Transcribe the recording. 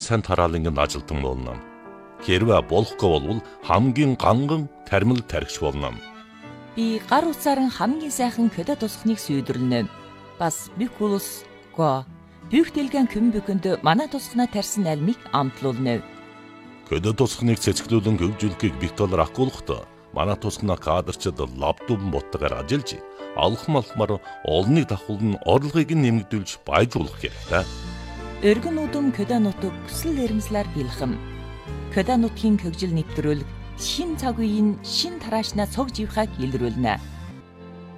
сайн тараалангийн ажилтан болно. Хэрвээ болохгүй бол хамгийн ганган тармил тархич болно. Би гар утсаар нь хамгийн сайхан көдө тусахныг сүйдрлэнэ. Бас бикулус го бүхтэлгэн көмбөкөнд манай тусахнаа тарьсан альмыг амтлуулна. Көдө тусахныг цэцгэлүүлэн хөгжүүлэхийг битолор ахгуулахдаа манай тусахнаа кадрчид лаптопн боттойгоор ажиллаж алхмалхмаар олныг давхуулн орлогыг нэмэгдүүлж баяжуулах хэрэгтэй. Өргөн үдэм көдө нутаг хүсэл эрмслэр бэлхэм. Көдө нутгийн хөгжил нэвтрүүлэг шин цаг үеийн шин тараашнаа цог живхаг илрүүлнэ.